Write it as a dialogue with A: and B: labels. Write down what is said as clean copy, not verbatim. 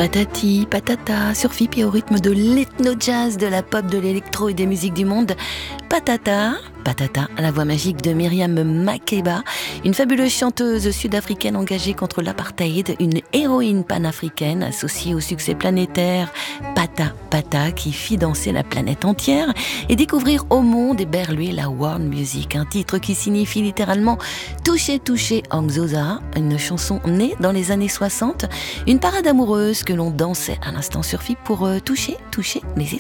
A: Patati, patata, sur FIP et au rythme de l'ethno-jazz, de la pop, de l'électro et des musiques du monde. Patata, patata, à la voix magique de Myriam Makeba, une fabuleuse chanteuse sud-africaine engagée contre l'apartheid, une héroïne panafricaine associée au succès planétaire Pata Pata qui fit danser la planète entière et découvrir au monde et berluer la world music, un titre qui signifie littéralement toucher, toucher Angzoza, une chanson née dans les années 60, une parade amoureuse que l'on dansait à l'instant sur FIP pour toucher, toucher les étoiles.